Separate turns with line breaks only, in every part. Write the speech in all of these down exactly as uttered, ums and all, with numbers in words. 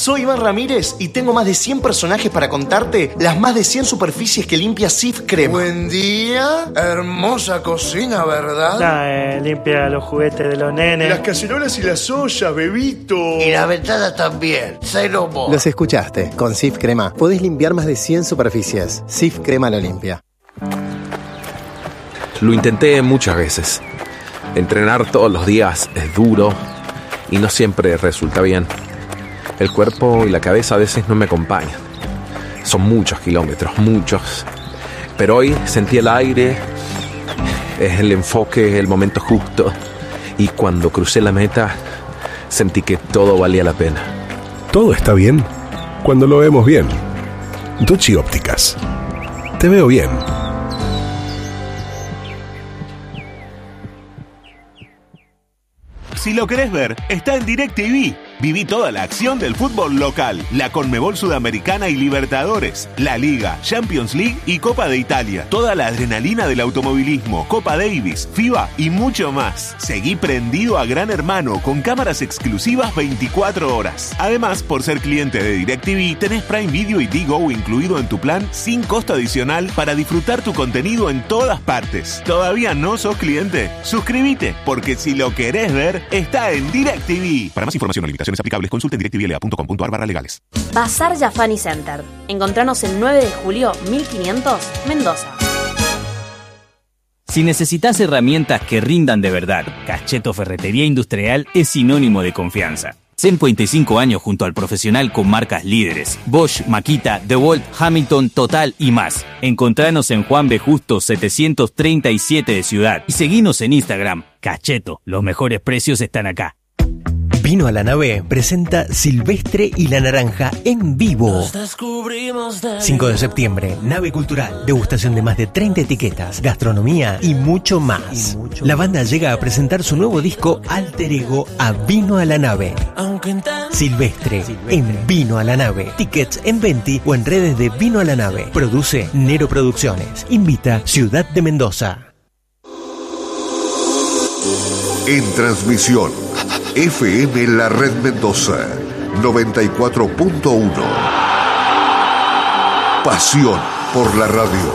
soy Iván Ramírez y tengo más de cien personajes para contarte las más de cien superficies que limpia Cif Crema.
Buen día, hermosa cocina, ¿verdad?
Ah, eh, limpia los juguetes de los nenes.
Las cacerolas y las ollas, bebito.
Y la ventana también, say no more.
Los escuchaste, con Cif Crema podés limpiar más de cien superficies. Cif Crema lo limpia.
Lo intenté muchas veces. Entrenar todos los días es duro y no siempre resulta bien. El cuerpo y la cabeza a veces no me acompañan. Son muchos kilómetros, muchos. Pero hoy sentí el aire, es el enfoque, el momento justo. Y cuando crucé la meta, sentí que todo valía la pena.
Todo está bien cuando lo vemos bien. Ducci Ópticas. Te veo bien.
Si lo querés ver, está en DirecTV. Viví toda la acción del fútbol local, la Conmebol Sudamericana y Libertadores, la Liga, Champions League y Copa de Italia. Toda la adrenalina del automovilismo, Copa Davis, FIBA y mucho más. Seguí prendido a Gran Hermano con cámaras exclusivas veinticuatro horas. Además, por ser cliente de DirecTV, tenés Prime Video y Digo incluido en tu plan sin costo adicional para disfrutar tu contenido en todas partes. ¿Todavía no sos cliente? Suscríbete, porque si lo querés ver, está en DirecTV. Para más información o limitaciones aplicables, consulte en directvla punto com punto ar barra legales.
Bazar Jafani Center. Encontranos el nueve de julio mil quinientos, Mendoza.
Si necesitas herramientas que rindan de verdad, Cacheto Ferretería Industrial es sinónimo de confianza. cincuenta y cinco años junto al profesional con marcas líderes: Bosch, Makita, DeWalt, Hamilton, Total y más. Encontranos en Juan B. Justo setecientos treinta y siete de Ciudad y seguinos en Instagram. Cacheto, los mejores precios están acá.
Vino a la Nave presenta Silvestre y la Naranja en vivo. cinco de septiembre, Nave Cultural. Degustación de más de treinta etiquetas, gastronomía y mucho más. Y mucho la banda más. Llega a presentar su nuevo disco Alter Ego a Vino a la Nave. Silvestre, Silvestre en Vino a la Nave. Tickets en Venti o en redes de Vino a la Nave. Produce Nero Producciones. Invita Ciudad de Mendoza.
En transmisión, F M La Red Mendoza, noventa y cuatro punto uno. Pasión por la radio.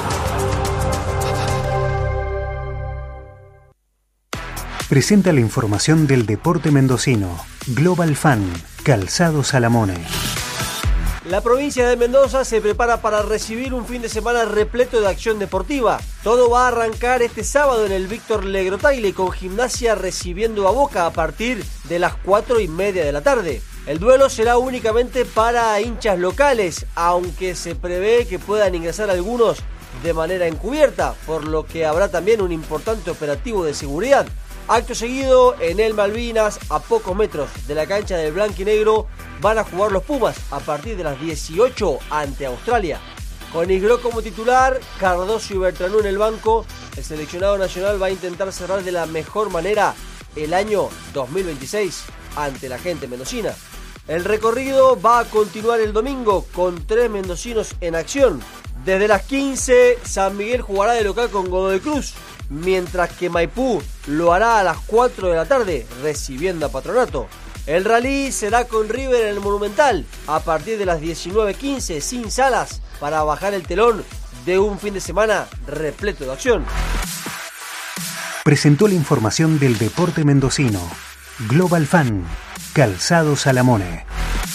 Presenta la información del deporte mendocino. Global Fan, Calzado Salamone.
La provincia de Mendoza se prepara para recibir un fin de semana repleto de acción deportiva. Todo va a arrancar este sábado en el Víctor Legrotaile con Gimnasia recibiendo a Boca a partir de las cuatro y media de la tarde. El duelo será únicamente para hinchas locales, aunque se prevé que puedan ingresar algunos de manera encubierta, por lo que habrá también un importante operativo de seguridad. Acto seguido, en el Malvinas, a pocos metros de la cancha del Blanquinegro, van a jugar los Pumas a partir de las dieciocho ante Australia. Con Isgro como titular, Cardoso y Bertranú en el banco, el seleccionado nacional va a intentar cerrar de la mejor manera el año dos mil veintiséis ante la gente mendocina. El recorrido va a continuar el domingo con tres mendocinos en acción. Desde las quince, San Miguel jugará de local con Godoy Cruz, mientras que Maipú lo hará a las cuatro de la tarde, recibiendo a Patronato. El rally será con River en el Monumental, a partir de las diecinueve quince, sin Salas, para bajar el telón de un fin de semana repleto de acción.
Presentó la información del deporte mendocino. Global Fan, Calzado Salamone.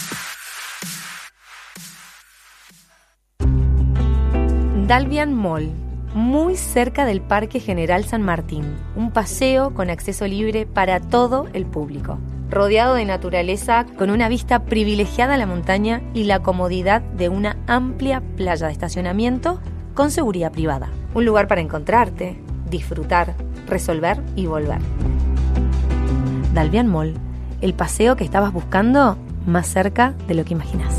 Dalvian Mall, muy cerca del Parque General San Martín. Un paseo con acceso libre para todo el público. Rodeado de naturaleza, con una vista privilegiada a la montaña y la comodidad de una amplia playa de estacionamiento con seguridad privada. Un lugar para encontrarte, disfrutar, resolver y volver. Dalvian Mall, el paseo que estabas buscando más cerca de lo que imaginas.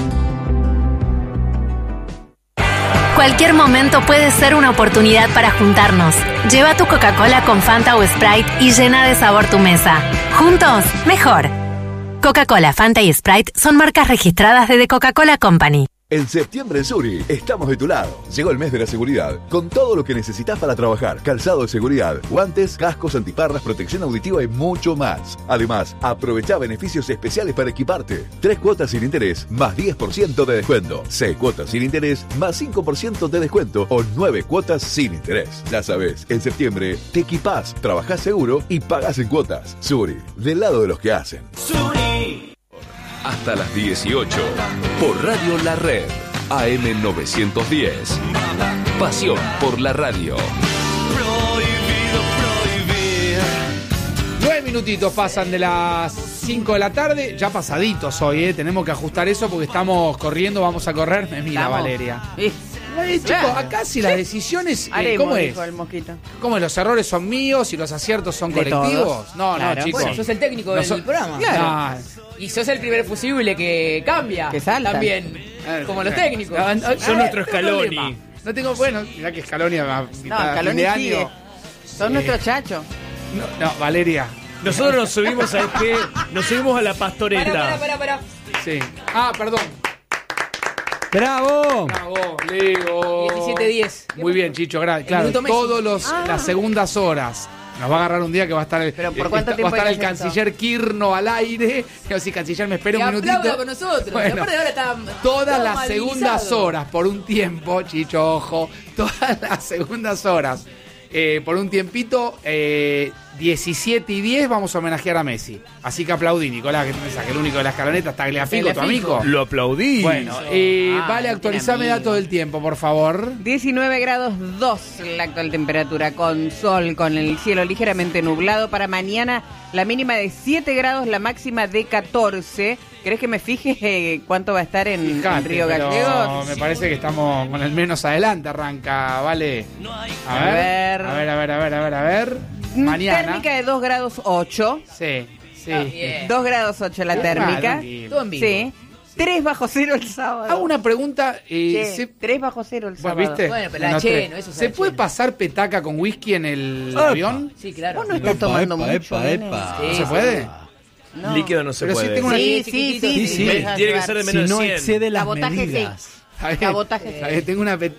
Cualquier momento puede ser una oportunidad para juntarnos. Lleva tu Coca-Cola con Fanta o Sprite y llena de sabor tu mesa. Juntos, mejor. Coca-Cola, Fanta y Sprite son marcas registradas de The Coca-Cola Company.
En septiembre en Suri estamos de tu lado. Llegó el mes de la seguridad, con todo lo que necesitas para trabajar. Calzado de seguridad, guantes, cascos, antiparras, protección auditiva y mucho más. Además, aprovecha beneficios especiales para equiparte. Tres cuotas sin interés, más diez por ciento de descuento. Seis cuotas sin interés, más cinco por ciento de descuento. O nueve cuotas sin interés. Ya sabes, en septiembre te equipás, trabajás seguro y pagás en cuotas. Suri, del lado de los que hacen.
Suri. Hasta las dieciocho, por Radio La Red, A M novecientos diez. Pasión por la radio.
Nueve minutitos pasan de las cinco de la tarde, ya pasaditos hoy, ¿eh? Tenemos que ajustar eso porque estamos corriendo, vamos a correr. Me mira, ¿Estamos? Valeria. Sí. Eh, chicos, acá si las decisiones, eh, ¿cómo es?
El mosquito.
¿Cómo es? ¿Los errores son míos y los aciertos son
de
colectivos?
Todos.
No,
claro.
no, chicos.
Bueno, sos el técnico no del so programa.
Claro.
No. Y sos el primer fusible que cambia. Que salta. También, como los técnicos.
No, no,
son
no,
nuestro
no
Scaloni.
No tengo, bueno, mirá que Scaloni a
No, Scaloni sigue. Año. Son eh, nuestros chachos.
No, no, Valeria.
Nosotros nos subimos a este, nos subimos a la pastoreta.
Pará, pará, pará, pará.
Sí. Ah, perdón.
¡Bravo!
¡Bravo, Leo!
diecisiete diez.
Muy bien, Chicho, gracias. Claro, todos los ah. las segundas horas. Nos va a agarrar un día que va a estar el,
¿Pero por cuánto
está,
tiempo
va a estar el
esto?
canciller Kirno al aire. Yo, si canciller me espera
y
un minutito.
aplauda con nosotros.
Bueno,
aparte ahora está
todas las segundas horas, por un tiempo, Chicho, ojo, todas las segundas horas, eh, por un tiempito, eh, diecisiete y diez vamos a homenajear a Messi. Así que aplaudí, Nicolás, que te pensás que el único de la escaloneta está Tagliafico, tu amigo.
Lo aplaudí.
Bueno, eh, ah, vale, actualizame datos del tiempo, por favor.
diecinueve grados dos la actual temperatura, con sol, con el cielo ligeramente nublado. Para mañana la mínima de siete grados, la máxima de catorce. ¿Querés que me fije eh, cuánto va a estar en, Fijate, en Río Gallegos?
Me parece que estamos con el menos adelante, arranca, vale. A, a ver, ver, a ver, a ver, a ver, a ver, a ver. Mañana.
Térmica de dos grados ocho.
Sí, sí.
dos grados ocho la térmica.
Todo en vivo.
Sí. tres bajo cero el sábado.
Hago una pregunta. Eh,
che, tres bajo cero el sábado.
Bueno, ¿viste?
Bueno, pero la che, no, eso
¿Se puede che. pasar petaca con whisky en el
Opa.
avión?
Sí, claro. Vos no estás epa, tomando
epa,
mucho.
Epa, epa.
¿No sí, se puede?
Sí. No. Líquido no se
pero
puede.
Si tengo una...
Sí, sí, sí, sí, sí, sí.
Tiene que ser de menos si no de cien. Excede las
Cabotaje
medidas.
Sí. Cabotaje
sí. Tengo una... Pet...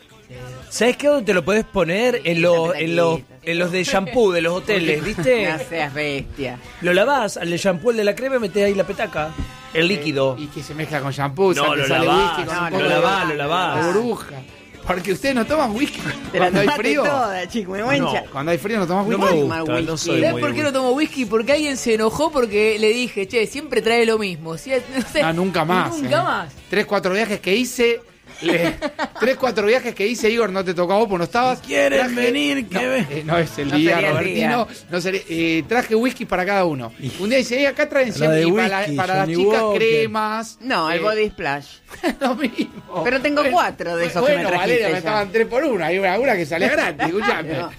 ¿Sabes qué? ¿Dónde te lo podés poner? En, lo, en, los, en los de shampoo de los hoteles, ¿viste?
No seas bestia.
Lo lavás, al de shampoo, el de la crema, metés ahí la petaca. El líquido.
Y que se mezcla con shampoo,
no, lo
sale
lavás,
whisky con
no,
un poco
lo lavás,
de,
lo lavás.
de burbuja. Porque ustedes no toman whisky
Te
cuando hay
la
frío.
Toda, chico, me
no, cuando hay frío no tomas whisky.
No me gusta, no soy
¿Sabes
muy
por qué no tomo whisky? Porque alguien se enojó porque le dije, che, siempre trae lo mismo. ¿Sí? No, sé,
no, nunca más.
Nunca
eh.
más.
Tres, cuatro viajes que hice... Le, tres, cuatro viajes que hice, Igor, no te tocó a vos, pues no estabas.
¿Quieren
traje,
venir?
No, eh, no es el
no
día,
el
Robertino.
día.
No sería, eh, traje whisky para cada uno. Un día dice, eh, acá traen siempre
whisky,
para, para las chicas
Walker.
cremas.
No,
eh,
el Body Splash.
Lo mismo.
Pero tengo
bueno,
cuatro de esos
bueno,
que me trajiste.
Valeria, me
ya.
estaban tres por una. Hay una, una que salía gratis, escuchame.
No.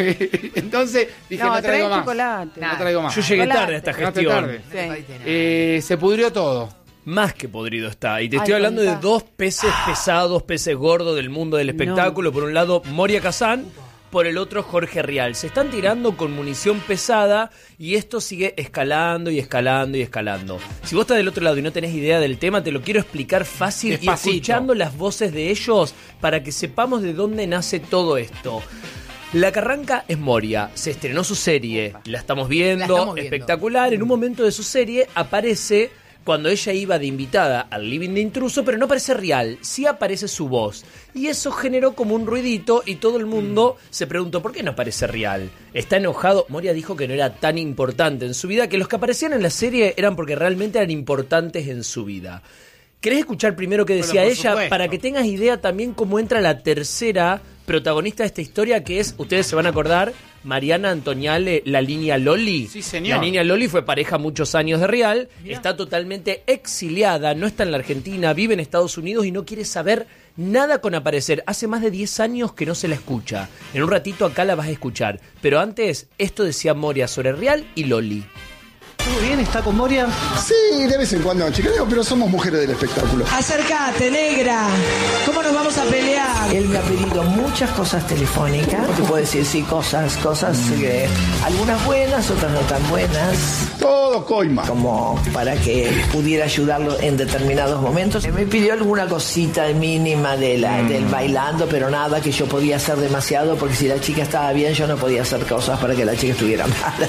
Entonces dije, no, no traigo más.
Chocolate.
No traigo más.
Yo llegué
chocolate.
tarde a esta
Llegaste
gestión.
tarde.
Sí.
Eh, se pudrió todo.
Más que podrido está. Y te
Ay,
estoy hablando
contá.
de dos peces pesados, peces gordos del mundo del espectáculo. No. Por un lado, Moria Kazan. Por el otro, Jorge Rial. Se están tirando con munición pesada y esto sigue escalando y escalando y escalando. Si vos estás del otro lado y no tenés idea del tema, te lo quiero explicar fácil. Despacito. Y escuchando las voces de ellos para que sepamos de dónde nace todo esto. La que arranca es Moria. Se estrenó su serie. La estamos viendo.
La estamos viendo.
Espectacular. En un momento de su serie aparece... Cuando ella iba de invitada al living de intruso, pero no aparece Rial, sí aparece su voz. Y eso generó como un ruidito y todo el mundo mm. se preguntó, ¿por qué no aparece Rial? Está enojado. Moria dijo que no era tan importante en su vida, que los que aparecían en la serie eran porque realmente eran importantes en su vida. ¿Querés escuchar primero qué decía
bueno,
ella?
supuesto.
Para que tengas idea también cómo entra la tercera protagonista de esta historia, que es, ustedes se van a acordar, Mariana Antoniale, la línea Loli.
Sí, señor.
La línea Loli fue pareja muchos años de Rial, Mirá. Está totalmente exiliada, no está en la Argentina, vive en Estados Unidos y no quiere saber nada con aparecer. Hace más de diez años que no se la escucha. En un ratito acá la vas a escuchar. Pero antes, esto decía Moria sobre Rial y Loli.
¿Todo bien? ¿Está con Moria?
Sí, de vez en cuando chicaneo, pero somos mujeres del espectáculo.
Acércate, negra. ¿Cómo nos vamos a pelear?
Él me ha pedido muchas cosas telefónicas. Te puedo decir, sí, cosas, cosas, mm. eh, algunas buenas, otras no tan buenas.
Todo coima.
Como para que pudiera ayudarlo en determinados momentos. Me pidió alguna cosita mínima de la, mm. del bailando, pero nada que yo podía hacer demasiado, porque si la chica estaba bien, yo no podía hacer cosas para que la chica estuviera mala.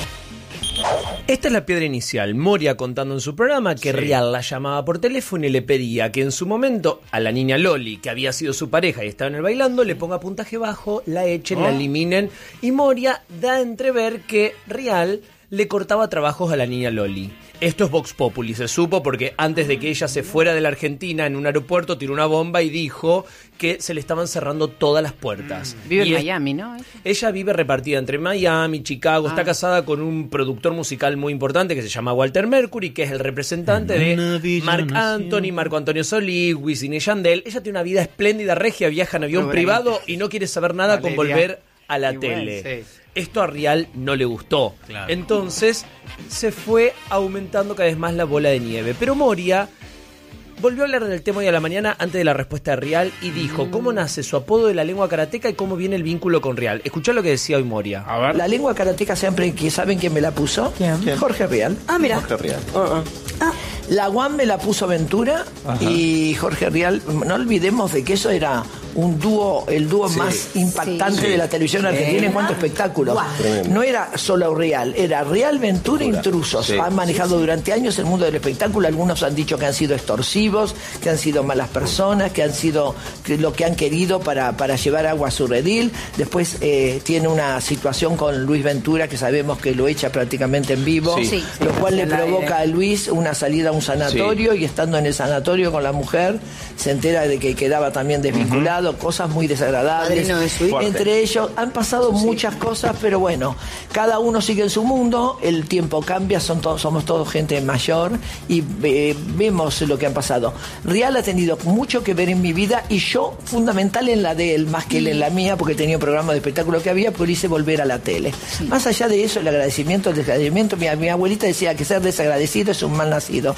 Esta es la piedra inicial. Moria contando en su programa que sí. Rial la llamaba por teléfono y le pedía que en su momento a la niña Loli, que había sido su pareja y estaba en el bailando, le ponga puntaje bajo, la echen, ¿Oh? la eliminen. Y Moria da a entrever que Rial le cortaba trabajos a la niña Loli. Esto es Vox Populi, se supo porque antes de que ella se fuera de la Argentina en un aeropuerto tiró una bomba y dijo que se le estaban cerrando todas las puertas.
Mm, vive
y
en
es,
Miami, ¿no?
Ella vive repartida entre Miami, Chicago, ah. está casada con un productor musical muy importante que se llama Walter Mercury, que es el representante de Marc Anthony, Marco Antonio Solís, Wisin y Yandel. Ella tiene una vida espléndida, regia, viaja en avión privado y no quiere saber nada Valeria. con volver a la Igual, tele. Sí. Esto a Rial no le gustó. Claro. Entonces se fue aumentando cada vez más la bola de nieve. Pero Moria volvió a hablar del tema hoy a la mañana antes de la respuesta de Rial y dijo mm. cómo nace su apodo de la lengua karateca y cómo viene el vínculo con Rial. Escuchá lo que decía hoy Moria.
A ver. La lengua karateca siempre, ¿saben quién me la puso? ¿Quién? ¿Quién? Jorge Rial.
Ah, mira.
Jorge Rial. Uh-uh. Ah. La Guam me la puso Ventura. Ajá. Y Jorge Rial, no olvidemos de que eso era un dúo, el dúo sí. más impactante sí. de la televisión argentina eh. en cuanto a espectáculos. Wow. No era solo Rial, era Rial, Ventura e Intrusos. Sí. Han manejado sí. durante años el mundo del espectáculo. Algunos han dicho que han sido extorsivos, que han sido malas personas, que han sido que lo que han querido para, para llevar agua a su redil. Después eh, tiene una situación con Luis Ventura que sabemos que lo echa prácticamente en vivo, sí. Sí. lo cual sí. le provoca a Luis una salida a un sanatorio sí. y estando en el sanatorio con la mujer se entera de que quedaba también desvinculado, uh-huh. cosas muy desagradables. De Entre ellos han pasado sí. muchas cosas, pero bueno, cada uno sigue en su mundo, el tiempo cambia, son todos, somos todos gente mayor y eh, vemos lo que han pasado. Rial ha tenido mucho que ver en mi vida y yo fundamental en la de él, más que él en la mía, porque tenía un programa de espectáculo que había, pero hice volver a la tele. Sí. Más allá de eso, el agradecimiento, el desagradecimiento, mi, mi abuelita decía que ser desagradecido es un mal nacido.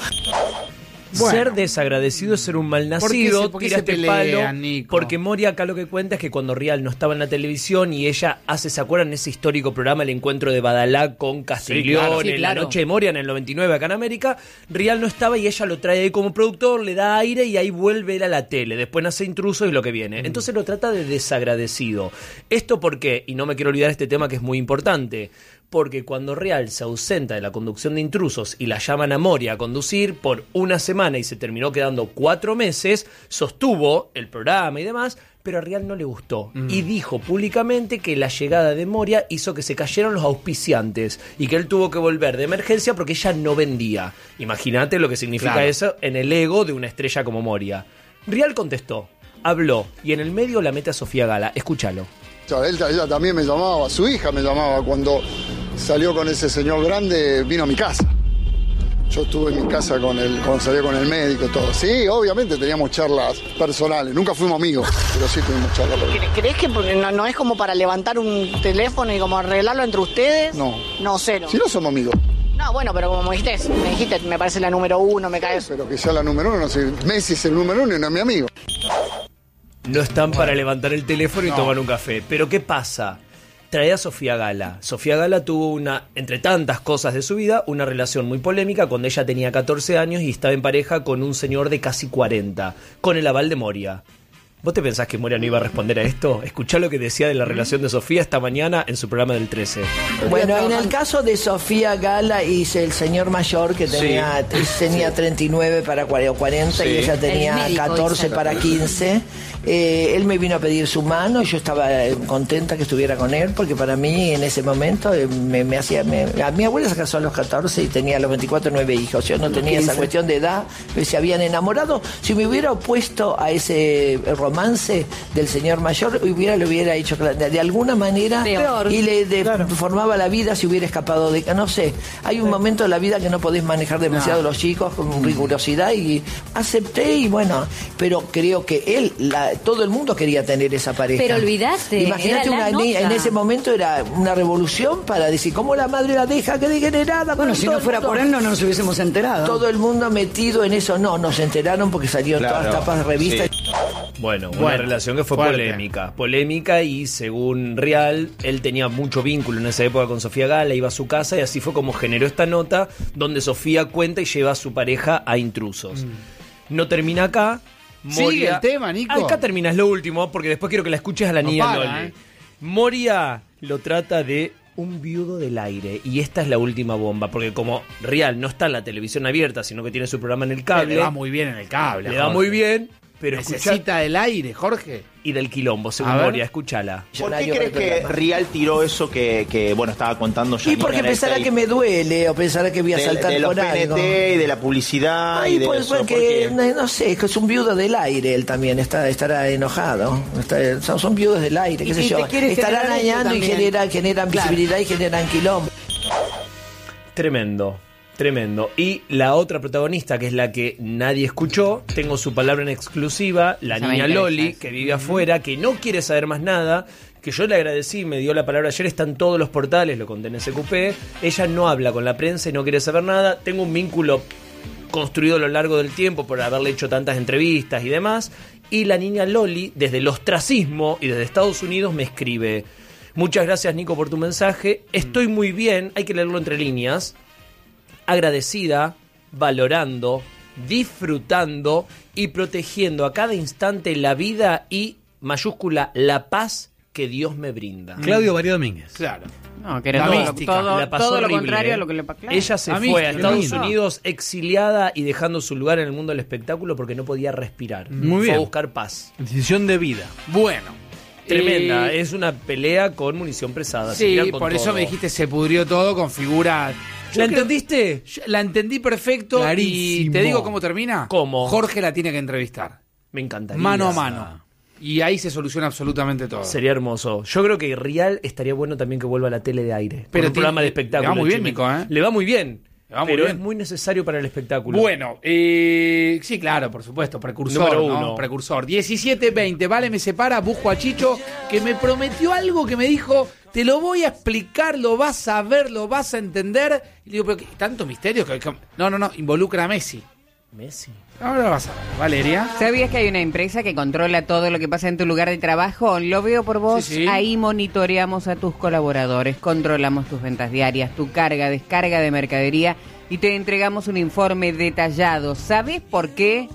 Bueno. Ser desagradecido es ser un mal nacido. ¿Por qué se, por qué se pelean, Nico? Porque Moria acá lo que cuenta es que cuando Rial no estaba en la televisión y ella hace, ¿se acuerdan ese histórico programa, el encuentro de Badalá con Castiglione, sí, claro, sí, claro. la noche de Moria en el noventa y nueve acá en América? Rial no estaba y ella lo trae ahí como productor, le da aire y ahí vuelve él a la tele. Después nace Intruso y lo que viene. Mm. Entonces lo trata de desagradecido. ¿Esto por qué? Y no me quiero olvidar este tema que es muy importante. Porque cuando Rial se ausenta de la conducción de Intrusos y la llaman a Moria a conducir por una semana y se terminó quedando cuatro meses, sostuvo el programa y demás, pero a Rial no le gustó. Mm. Y dijo públicamente que la llegada de Moria hizo que se cayeron los auspiciantes y que él tuvo que volver de emergencia porque ella no vendía. Imagínate lo que significa claro. eso en el ego de una estrella como Moria. Rial contestó, habló y en el medio la mete a Sofía Gala. Escúchalo.
Ella, ella también me llamaba, su hija me llamaba cuando salió con ese señor grande, vino a mi casa. Yo estuve en mi casa con él, cuando salió con el médico y todo. Sí, obviamente teníamos charlas personales, nunca fuimos amigos, pero sí tuvimos charlas personales.
¿Crees que no, no es como para levantar un teléfono y como arreglarlo entre ustedes?
No.
No, cero.
Si no somos amigos.
No, bueno, pero como me dijiste, me dijiste, me parece la número uno, me caes.
Pero que sea la número uno, no sé, Messi es el número uno y no es mi amigo.
No están bueno. para levantar el teléfono y no. tomar un café. Pero ¿qué pasa? Trae a Sofía Gala. Sofía Gala tuvo una, entre tantas cosas de su vida, una relación muy polémica cuando ella tenía catorce años y estaba en pareja con un señor de casi cuarenta, con el aval de Moria. ¿Vos te pensás que Moria no iba a responder a esto? Escuchá lo que decía de la relación de Sofía esta mañana en su programa del trece.
Bueno, en el caso de Sofía Gala y el señor mayor que tenía, sí. tenía sí. treinta y nueve para cuarenta sí. y ella tenía catorce para quince. Eh, él me vino a pedir su mano y yo estaba contenta que estuviera con él porque para mí en ese momento eh, me, me hacía... Me, a mi abuela se casó a los catorce y tenía a los veinticuatro nueve hijos. Yo no tenía esa cuestión de edad, se habían enamorado. Si me hubiera opuesto a ese romance romance del señor mayor, hubiera lo hubiera hecho de, de alguna manera
Peor.
y le de-
Claro.
formaba la vida si hubiera escapado de... No sé, hay un momento de la vida que no podés manejar demasiado
No.
los chicos con rigurosidad y acepté y bueno, pero creo que él, la, todo el mundo quería tener esa pareja.
Pero olvidaste,
Imagínate
era la
una niña, en
nota.
ese momento era una revolución para decir, ¿cómo la madre la deja? Que degenerada.
Bueno,
con
si
todo
no
el
fuera
mundo.
por él no nos hubiésemos enterado.
Todo el mundo metido en eso, no, nos enteraron porque salió en
Claro,
todas tapas de revistas.
Bueno, una
Bueno,
relación que fue
fuerte.
polémica. Polémica y según Real, él tenía mucho vínculo en esa época con Sofía Gala, iba a su casa y así fue como generó esta nota donde Sofía cuenta y lleva a su pareja a intrusos. No termina acá.
¿Sigue
Moria...
el tema, Nico?
Acá termina, es lo último, porque después quiero que la escuches a la
No
niña
para,
Loli.
¿eh?
Moria lo trata de un viudo del aire y esta es la última bomba, porque como Real no está en la televisión abierta, sino que tiene su programa en el cable.
Le va muy bien en el cable.
Le va
Jorge.
muy bien, pero
Necesita del aire, Jorge.
Y del quilombo, según
A ver.
Moria, escúchala.
¿Por qué crees que Real tiró eso que, que bueno, estaba contando ya?
Y porque pensará que me duele o pensará que voy a
de,
saltar
de los
por algo.
P N T y de la publicidad
Ay,
y de
pues,
eso.
porque,
¿por qué?
no, no sé, es que es un viudo del aire él también, está, estará enojado. Está- son, son viudos del aire, qué
Y
sé
si
yo.
te quiere
Estarán
generar esto
dañando y
también.
generan, generan
Claro.
visibilidad y generan quilombo.
Tremendo, tremendo. Y la otra protagonista, que es la que nadie escuchó, tengo su palabra en exclusiva, la
Esa me
niña
interesa,
Loli,
esa.
que vive afuera, que no quiere saber más nada, que yo le agradecí, me dio la palabra ayer, está en todos los portales, lo conté en S Q P. Ella no habla con la prensa y no quiere saber nada. Tengo un vínculo construido a lo largo del tiempo por haberle hecho tantas entrevistas y demás. Y la niña Loli, desde el ostracismo y desde Estados Unidos, me escribe: muchas gracias, Nico, por tu mensaje. Estoy muy bien, hay que leerlo entre líneas. Agradecida, valorando, disfrutando y protegiendo a cada instante la vida y, mayúscula, la paz que Dios me brinda.
Claudio María Domínguez.
Claro.
No, que era
La
todo,
mística.
todo-
La pasó
todo lo
horrible,
contrario
¿eh?
a lo que le pasó.
Ella se
La
fue
mística,
a Estados
lindo.
Unidos exiliada y dejando su lugar en el mundo del espectáculo porque no podía respirar.
Muy
Fue
bien.
a buscar paz.
Decisión de vida.
Bueno.
Tremenda.
Eh,
es una pelea con munición pesada. se
Sí,
tiran con
por eso
todo.
me dijiste se pudrió todo con figuras.
¿La entendiste?
La entendí perfecto.
Clarísimo.
Y te digo cómo termina.
¿Cómo?
Jorge la tiene que entrevistar.
Me encantaría.
Mano a mano. Y ahí se soluciona absolutamente todo.
Sería hermoso. Yo creo que Real estaría bueno también que vuelva a la tele de aire. Pero
Pero
un
tiene-
programa de
le
espectáculo.
va muy bien,
Chime.
Nico, ¿eh?
Le va muy bien.
Le va muy
pero
bien.
es muy necesario para el espectáculo.
Bueno, eh, sí, claro, por supuesto, precursor,
Número
¿no?
uno.
Precursor. diecisiete veinte, vale, me separa, busco a Chicho, que me prometió algo que me dijo, te lo voy a explicar, lo vas a ver, lo vas a entender. Y le digo, pero ¿qué? ¿Tanto misterio? que que- No, no, no, involucra a Messi.
Messi.
Ahora lo vas a ver, Valeria.
¿Sabías que hay una empresa que controla todo lo que pasa en tu lugar de trabajo? Lo veo por vos.
Sí, sí.
Ahí monitoreamos a tus colaboradores, controlamos tus ventas diarias, tu carga, descarga de mercadería y te entregamos un informe detallado. ¿Sabes por qué?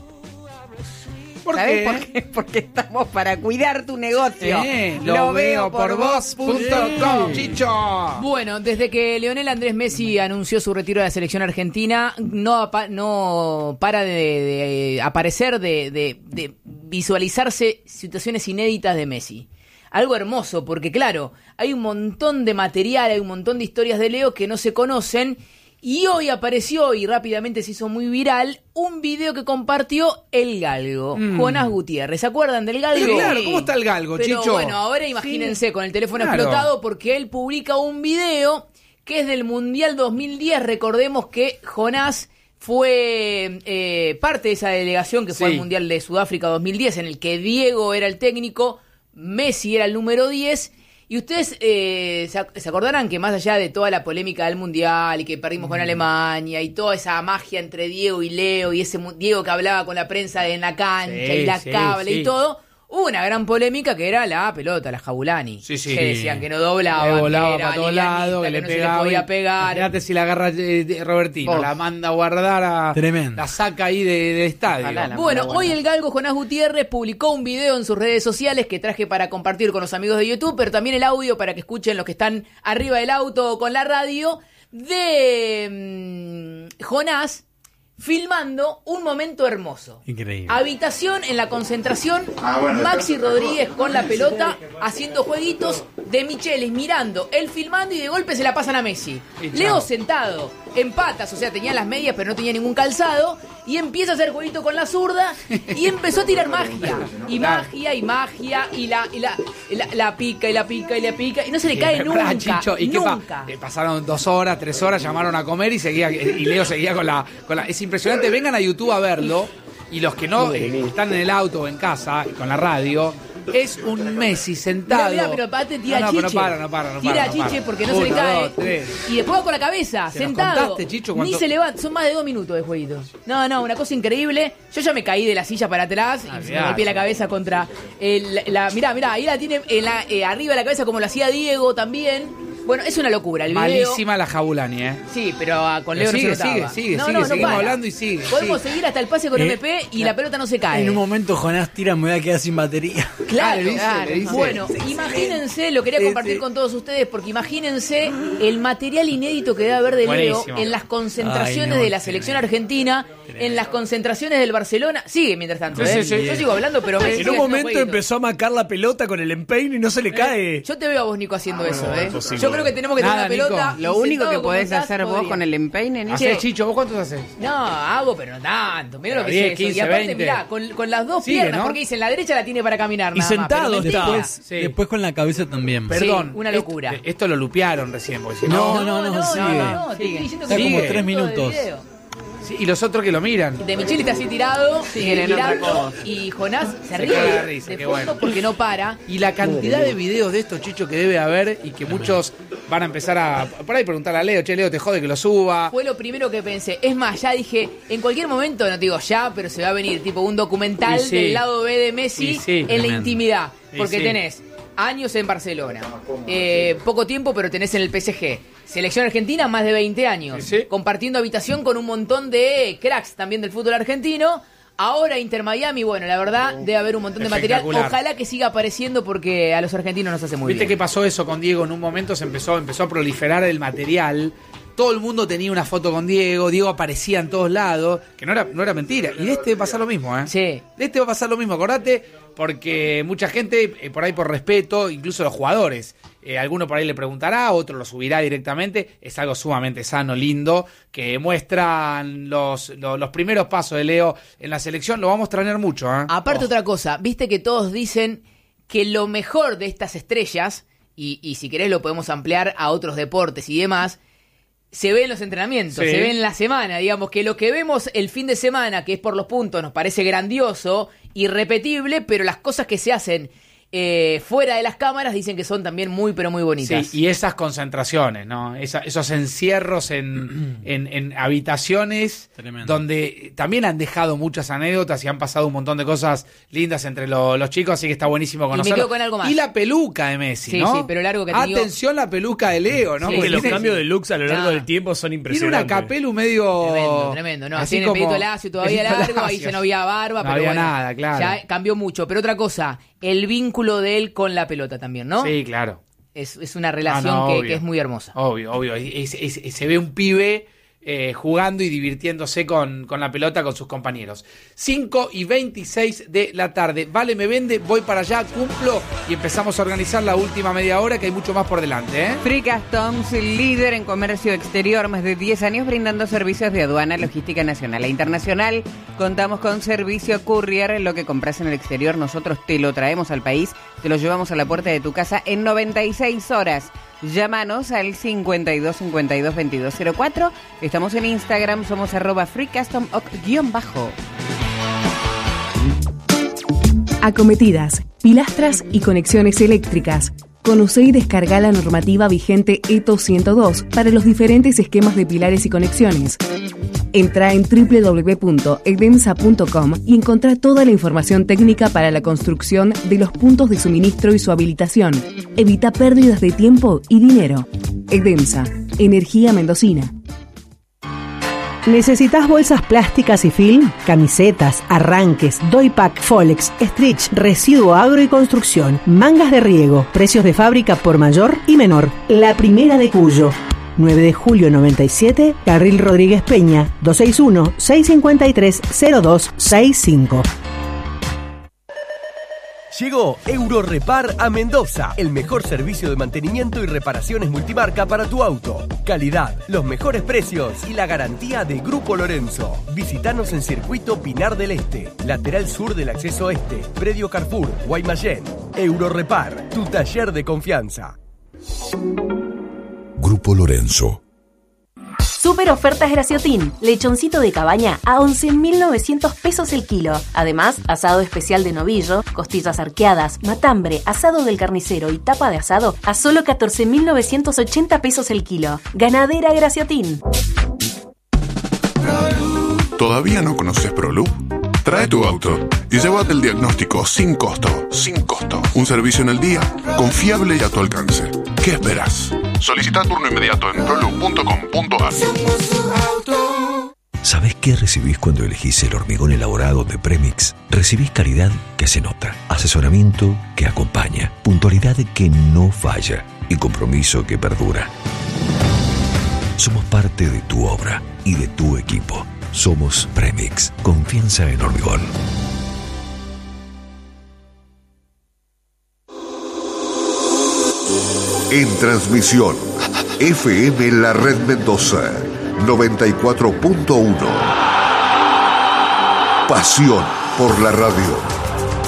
¿Por
¿Sabes
qué?
por qué? Porque estamos para cuidar tu negocio.
Eh, lo, veo por vos punto com, Chicho.
Bueno, desde que Lionel Andrés Messi anunció su retiro de la selección argentina, no, apa- no para de, de aparecer, de, de- de visualizarse situaciones inéditas de Messi. Algo hermoso, porque claro, hay un montón de material, hay un montón de historias de Leo que no se conocen. Y hoy apareció, y rápidamente se hizo muy viral, un video que compartió el Galgo,
Mm.
Jonás Gutiérrez. ¿Se acuerdan del Galgo?
Sí, claro, ¿cómo está el Galgo,
Pero
Chicho?
bueno, ahora imagínense con el teléfono
Claro.
explotado porque él publica un video que es del Mundial dos mil diez. Recordemos que Jonás fue eh, parte de esa delegación que fue
Sí.
al Mundial de Sudáfrica dos mil diez, en el que Diego era el técnico, Messi era el número diez. Y ustedes eh, se, ac- se acordarán que más allá de toda la polémica del Mundial y que perdimos con Alemania y toda esa magia entre Diego y Leo y ese mu- Diego que hablaba con la prensa en la cancha
Sí,
y la
sí,
cable
sí.
y todo, hubo una gran polémica que era la pelota, la Jabulani.
Sí, sí.
Que decían que no doblaba,
Que volaba
que era
para todos
livianita,
lados, que,
que
le
no
pegaba.
se le podía
y-
pegar.
Imagínate si la agarra eh, de Robertino,
Vos.
la manda a guardar a.
Tremendo.
La saca ahí de, de estadio.
Ojalá la-
Bueno,
Pero bueno.
hoy el Galgo Jonás Gutiérrez publicó un video en sus redes sociales que traje para compartir con los amigos de YouTube, pero también el audio para que escuchen los que están arriba del auto o con la radio, de mm, Jonás filmando un momento hermoso.
Increíble.
Habitación en la concentración,
Ah, bueno,
Maxi
está-
Rodríguez con la pelota haciendo jueguitos, De Michelis mirando, él filmando y de golpe se la pasan a Messi.
Y chao.
Leo sentado en patas, o sea, tenía las medias pero no tenía ningún calzado y empieza a hacer jueguito con la zurda y empezó a tirar magia. Y magia y magia y la, y la, la, la pica y la pica y la pica y no se le cae
Eh,
nunca.
pará, Chicho, ¿y qué pa-
nunca.
eh, pasaron dos horas, tres horas, llamaron a comer y seguía y Leo seguía con la, con la... Es impresionante, vengan a YouTube a verlo y los que no eh, están en el auto o en casa con la radio, es un Messi sentado.
Mira, mira, pero aparte tira
no, no, pero
chiche.
no para, no para, no
tira
para, no
chiche
para.
porque no se le
Uno,
cae.
dos, tres.
Y después va con la cabeza,
¿Se nos
sentado.
contaste, Chicho, cuánto-
Ni se levanta. Son más de dos minutos de jueguito. No, no, una cosa increíble. Yo ya me caí de la silla para atrás y
Ah,
se me
mirá.
golpeé la cabeza contra el, la. Mirá, mirá, ahí la tiene en la, eh, arriba de la cabeza como lo hacía Diego también. Bueno, es una locura el video.
Malísima la Jabulani, ¿eh?
Sí, pero ah, con
Pero
Leo
sigue,
no se notaba.
sigue, sigue,
no,
sigue,
no, no
seguimos
para.
hablando y sigue,
Podemos
sigue.
seguir hasta el pase con
Eh,
M P y la pelota no se cae.
En un momento Jonás tira, me voy a quedar sin batería.
Claro,
Ah, le dice,
claro.
le dice.
Bueno,
Sí, sí.
imagínense, lo quería
Sí,
compartir
sí.
con todos ustedes, porque imagínense el material inédito que debe haber de Leo
Buenísimo.
en las concentraciones
Ay, no,
de la selección argentina, en las concentraciones del Barcelona. Sigue mientras tanto,
Sí,
¿eh?
sí, sí.
Yo sigo hablando, pero me
En
sigue
un
haciendo
momento
jueguitos.
empezó a macar la pelota con el empeine y no se le cae.
Yo te veo a vos, Nico, haciendo eso, ¿eh?
imposible.
Yo creo que tenemos que tener
Nada,
una pelota.
Nico.
Lo
y
único
sentado
que
como
podés
estás,
hacer vos
podría.
con el empeine, Nico.
Hacé,
Che.
Chicho, ¿vos cuántos haces?
No, hago, pero no tanto. Mira lo que
diez,
es eso.
quince,
Y aparte,
veinte.
mirá, con, con las dos
Sigue,
piernas,
¿no?
porque dicen la derecha la tiene para caminar.
Y
nada más, pero
sentado
mentira.
está.
Después,
Sí.
después con la cabeza también.
Perdón.
una
est-
locura.
eh, Esto lo lupearon recién, porque si
No,
no...
no, no, sigue.
no, te
Sigue.
estoy diciendo
Está
que
como
sigue.
tres
Todo del
minutos.
video.
Sí, y los otros que lo miran.
De Micheli está así tirado,
Siguen
eh,
en otra
mirando,
cosa.
y Jonás se,
Se
ríe
caga de risa,
de
qué
fondo
bueno.
porque no para.
Y la cantidad de videos de estos, Chicho, que debe haber y que muchos van a empezar a... Por ahí preguntarle a Leo, che, Leo, te jode que lo suba.
Fue lo primero que pensé. Es más, ya dije, en cualquier momento, no te digo ya, pero se va a venir tipo un documental
Y sí.
del lado B de Messi
Y sí.
en la
Tremendo.
intimidad.
Y
Porque
sí.
tenés años en Barcelona, eh, poco tiempo, pero tenés en el P S G. Selección argentina, más de veinte años.
Sí, sí.
Compartiendo habitación con un montón de cracks también del fútbol argentino. Ahora Inter Miami, bueno, la verdad, debe haber un montón de material.
Espectacular.
Ojalá que siga apareciendo porque a los argentinos nos hace muy
¿Viste
bien.
qué pasó eso con Diego? En un momento se empezó, empezó a proliferar el material. Todo el mundo tenía una foto con Diego, Diego aparecía en todos lados, que no era, no era mentira. Y de este va a pasar lo mismo, ¿eh?
Sí.
De este va a pasar lo mismo, acordate, porque mucha gente, eh, por ahí por respeto, incluso los jugadores, eh, alguno por ahí le preguntará, otro lo subirá directamente. Es algo sumamente sano, lindo, que muestran los, los, los primeros pasos de Leo en la selección. Lo vamos a extrañar mucho, ¿eh?
Aparte otra cosa, viste que todos dicen que lo mejor de estas estrellas, y, y si querés lo podemos ampliar a otros deportes y demás, se ve en los entrenamientos,
Sí.
se ve en la semana, digamos que lo que vemos el fin de semana, que es por los puntos, nos parece grandioso, irrepetible, pero las cosas que se hacen eh, fuera de las cámaras dicen que son también muy, pero muy bonitas.
Sí, y esas concentraciones, ¿no? Esa- esos encierros en, en, en habitaciones
Tremendo.
donde también han dejado muchas anécdotas y han pasado un montón de cosas lindas entre lo- los chicos, así que está buenísimo
me
conocerlo.
quedo con algo más.
Y la peluca de Messi,
Sí,
¿no?
sí, pero largo que te digo-
Atención la peluca de Leo, ¿no?
Sí,
Porque
Que los
tiene-
cambios de looks a lo largo
Ah.
del tiempo son
tiene
impresionantes.
una capelu medio...
Tremendo, tremendo. No,
así
tiene el
como-
pelito lacio todavía
pelito
largo, ahí
lacio.
ya no había barba,
No
pero
había
bueno,
nada, claro.
ya cambió mucho. Pero otra cosa, el vínculo de él con la pelota también, ¿no?
Sí, claro.
Es, es una relación
Ah, no,
que,
obvio.
que es muy hermosa.
Obvio, obvio. Es- es- es- se ve un pibe eh, jugando y divirtiéndose con, con la pelota con sus compañeros. cinco y veintiséis de la tarde. Vale, me vende, voy para allá, cumplo y empezamos a organizar la última media hora, que hay mucho más por delante, ¿eh?
Free Customs, líder en comercio exterior, más de diez años brindando servicios de aduana, logística nacional e internacional. Contamos con servicio courier, lo que compras en el exterior nosotros te lo traemos al país, te lo llevamos a la puerta de tu casa en noventa y seis horas. Llámanos al cincuenta y dos cincuenta y dos veintidós cero cuatro. Estamos en Instagram, somos arroba freecustom-bajo.
Acometidas, pilastras y conexiones eléctricas. Conoce y descarga la normativa vigente E T O ciento dos para los diferentes esquemas de pilares y conexiones. Entra en doble u doble u doble u punto edemsa punto com y encontrá toda la información técnica para la construcción de los puntos de suministro y su habilitación. Evita pérdidas de tiempo y dinero. Edemsa, energía mendocina.
¿Necesitas bolsas plásticas y film? Camisetas, arranques, doypack, folex, stretch, residuo agro y construcción, mangas de riego, precios de fábrica por mayor y menor. La primera de Cuyo. nueve de julio noventa y siete, Carril Rodríguez Peña, dos seis uno, seis cinco tres, cero dos seis cinco.
Llegó Eurorepar a Mendoza, el mejor servicio de mantenimiento y reparaciones multimarca para tu auto. Calidad, los mejores precios y la garantía de Grupo Lorenzo. Visítanos en Circuito Pinar del Este, lateral sur del acceso este, predio Carrefour, Guaymallén. Eurorepar, tu taller de confianza.
Grupo Lorenzo.
Super ofertas Graciotín. Lechoncito de cabaña a once mil novecientos pesos el kilo. Además, asado especial de novillo, costillas arqueadas, matambre, asado del carnicero y tapa de asado a solo catorce mil novecientos ochenta pesos el kilo. Ganadera Graciotín.
¿Todavía no conoces ProLoop? Trae tu auto y llévate el diagnóstico sin costo. Sin costo. Un servicio en el día, confiable y a tu alcance. ¿Qué esperas? Solicita turno inmediato en proloop punto com punto a r.
¿Sabés qué recibís cuando elegís el hormigón elaborado de Premix? Recibís calidad que se nota, asesoramiento que acompaña, puntualidad que no falla y compromiso que perdura. Somos parte de tu obra y de tu equipo. Somos Premix. Confianza en hormigón.
En transmisión, F M La Red Mendoza, noventa y cuatro punto uno. Pasión por la radio.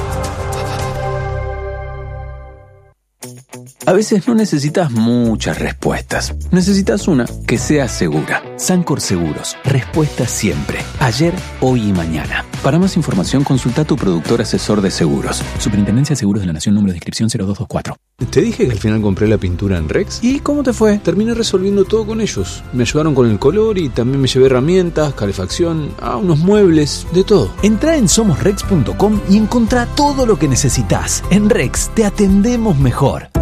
A veces no necesitas muchas respuestas. Necesitas una que sea segura. Sancor Seguros. Respuesta siempre. Ayer, hoy y mañana. Para más información, consulta a tu productor asesor de seguros. Superintendencia de Seguros de la Nación, número de inscripción cero dos dos cuatro.
Te dije que al final compré la pintura en Rex. ¿Y cómo te fue? Terminé resolviendo todo con ellos. Me ayudaron con el color y también me llevé herramientas, calefacción, ah, unos muebles, de todo.
Entrá en somos rex punto com y encontrá todo lo que necesitas. En Rex te atendemos mejor.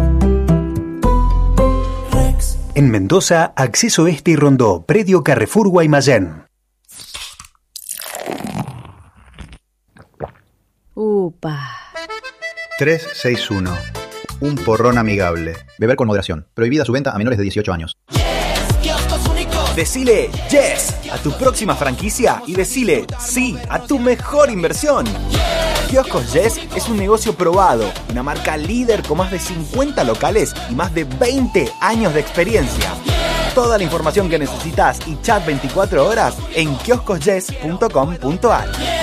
En Mendoza, Acceso Este y Rondó, predio Carrefour Guaymallén.
Upa.
trescientos sesenta y uno. Un porrón amigable. Beber con moderación. Prohibida su venta a menores de dieciocho años.
Decile yes a tu próxima franquicia y decile sí a tu mejor inversión. Kioscos Yes es un negocio probado, una marca líder con más de cincuenta locales y más de veinte años de experiencia. Toda la información que necesitas y chat veinticuatro horas en kioscos yes punto com punto a r.